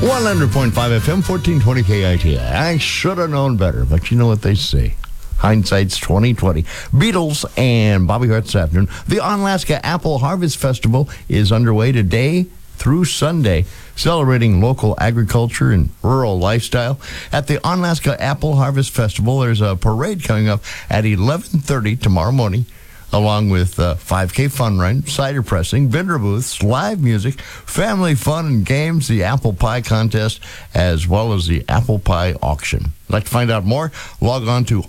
100.5 FM, 1420 KIT. I should have known better, but you know what they say. Hindsight's 2020. Beatles and Bobby Hart this afternoon. The Onalaska Apple Harvest Festival is underway today through Sunday, celebrating local agriculture and rural lifestyle. At the Onalaska Apple Harvest Festival, there's a parade coming up at 11:30 tomorrow morning, along with 5K fun run, cider pressing, vendor booths, live music, family fun and games, the apple pie contest, as well as the apple pie auction. Like to find out more? Log on to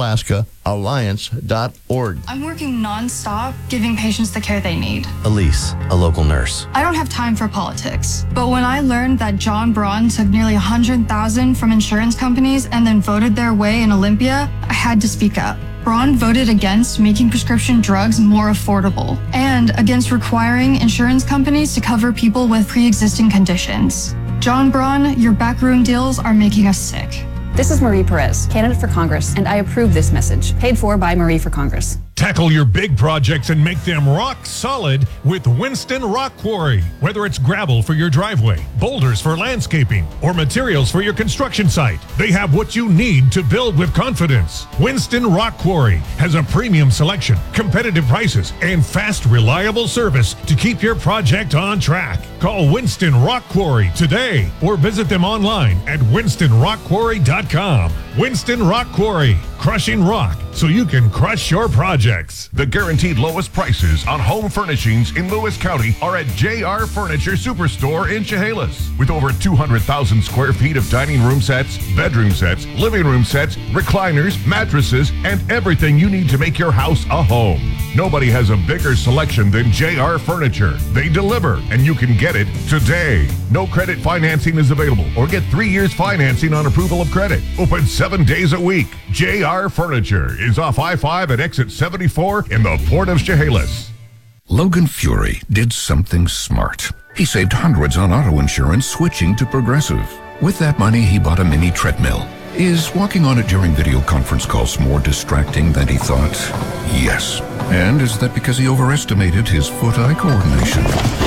onalaskaalliance.org. I'm working nonstop, giving patients the care they need. Elise, a local nurse. I don't have time for politics, but when I learned that John Braun took nearly $100,000 from insurance companies and then voted their way in Olympia, I had to speak up. Braun voted against making prescription drugs more affordable and against requiring insurance companies to cover people with pre-existing conditions. John Braun, your backroom deals are making us sick. This is Marie Perez, candidate for Congress, and I approve this message. Paid for by Marie for Congress. Tackle your big projects and make them rock solid with Winston Rock Quarry. Whether it's gravel for your driveway, boulders for landscaping, or materials for your construction site, they have what you need to build with confidence. Winston Rock Quarry has a premium selection, competitive prices, and fast, reliable service to keep your project on track. Call Winston Rock Quarry today or visit them online at winstonrockquarry.com. Winston Rock Quarry, crushing rock so you can crush your projects. The guaranteed lowest prices on home furnishings in Lewis County are at JR Furniture Superstore in Chehalis. With over 200,000 square feet of dining room sets, bedroom sets, living room sets, recliners, mattresses, and everything you need to make your house a home. Nobody has a bigger selection than JR Furniture. They deliver, and you can get it today. No credit financing is available, or get 3 years financing on approval of credit. Open 7 days a week. JR Furniture is off I-5 at exit 74 in the Port of Chehalis. Logan Fury did something smart. He saved hundreds on auto insurance switching to Progressive. With that money, he bought a mini treadmill. Is walking on it during video conference calls more distracting than he thought? Yes. And is that because he overestimated his foot-eye coordination?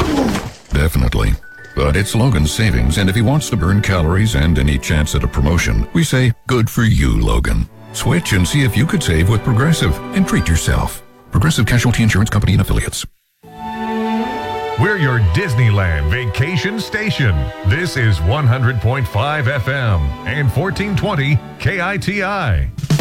Definitely. But it's Logan's savings, and if he wants to burn calories and any chance at a promotion, we say, good for you, Logan. Switch and see if you could save with Progressive and treat yourself. Progressive Casualty Insurance Company and Affiliates. We're your Disneyland vacation station. This is 100.5 FM and 1420 KITI.